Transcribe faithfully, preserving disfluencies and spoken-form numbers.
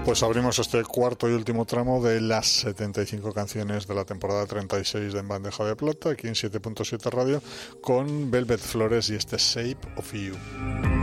Pues abrimos este cuarto y último tramo de las setenta y cinco canciones de la temporada treinta y seis de En Bandeja de Plata, aquí en siete punto siete Radio, con Velvet Flores y este Shape of You.